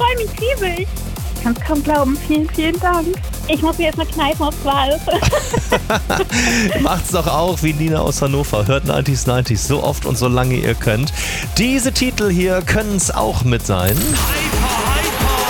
freue mich riesig. Ich kann es kaum glauben. Vielen, vielen Dank. Ich muss mir jetzt mal kneifen aufs Wahl. Macht's doch auch wie Nina aus Hannover. Hört 90s so oft und so lange ihr könnt. Diese Titel hier können es auch mit sein.